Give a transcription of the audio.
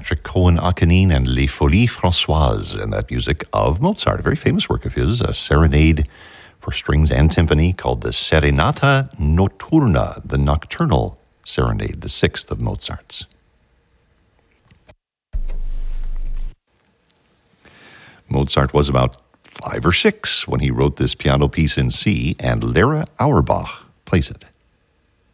Patrick Cohen-Akanin and Les Folies Françoises, and that music of Mozart, a very famous work of his, a serenade for strings and timpani called the Serenata Notturna, the Nocturnal Serenade, the sixth of Mozart's. Mozart was about 5 or 6 when he wrote this piano piece in C, and Lara Auerbach plays it.